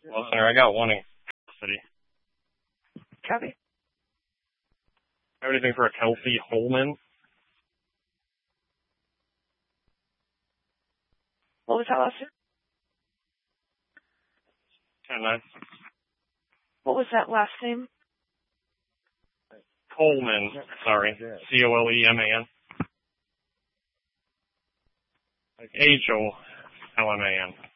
Well, Senator, I got one in City. Copy. Have anything for a Kelsey Holman? What was that last name? 10-9. What was that last name? Coleman. Sorry. Coleman. Like Holman.